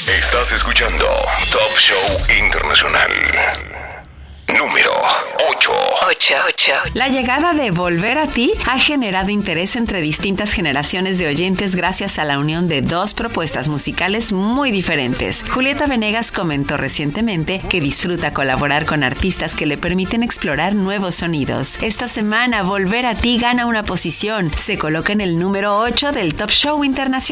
Estás escuchando Top Show Internacional. Número 8. La llegada de Volver a ti ha generado interés entre distintas generaciones de oyentes gracias a la unión de dos propuestas musicales muy diferentes. Julieta Venegas comentó recientemente que disfruta colaborar con artistas que le permiten explorar nuevos sonidos. Esta semana, Volver a ti gana una posición. Se coloca en el número 8 del Top Show Internacional.